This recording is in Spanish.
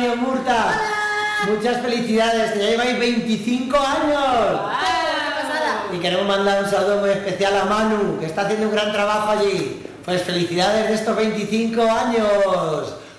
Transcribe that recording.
Rocío Murta. Hola. Muchas felicidades, que ya lleváis 25 años. Y queremos mandar un saludo muy especial a Manu, que está haciendo un gran trabajo allí. Pues felicidades de estos 25 años.